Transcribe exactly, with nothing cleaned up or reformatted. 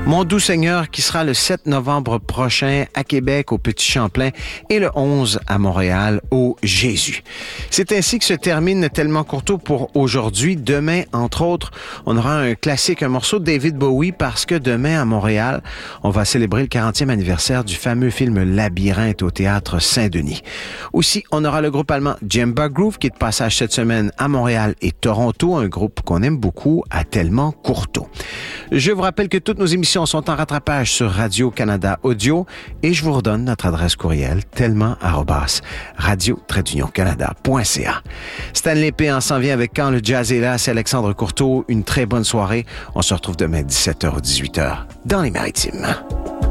Mon doux Seigneur qui sera le sept novembre prochain à Québec au Petit Champlain et le onze à Montréal au Jésus. C'est ainsi que se termine Tellement Courteau pour aujourd'hui. Demain, entre autres, on aura un classique, un morceau de David Bowie parce que demain à Montréal, on va célébrer le quarantième anniversaire du fameux film Labyrinthe au Théâtre Saint-Denis. Aussi, on aura le groupe allemand Djemba Groove qui est de passage cette semaine à Montréal et Toronto, un groupe qu'on aime beaucoup à Tellement Courteau. Je vous rappelle que toutes nos émissions sont en rattrapage sur Radio-Canada Audio et je vous redonne notre adresse courriel tellement arobase radio tiret union canada point c a. Stanley P. en s'en vient avec Quand le jazz est là, c'est Alexandre Courteau. Une très bonne soirée. On se retrouve demain dix-sept heures ou dix-huit heures dans les Maritimes.